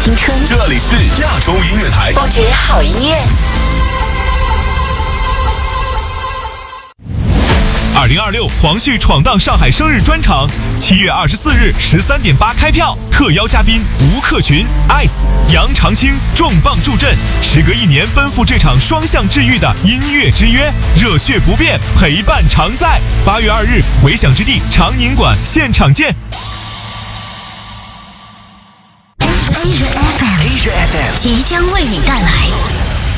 青春， 这里是亚洲音乐台， 不止好音乐。 2026黄旭闯荡上海生日专场，7月24日13点8开票，特邀嘉宾吴克群、Ice、杨长青重磅助阵，时隔1年奔赴这场双向治愈的音乐之约，热血不变，陪伴常在。8月2日回响之地长宁馆现场见。 Asia FM 即将为你带来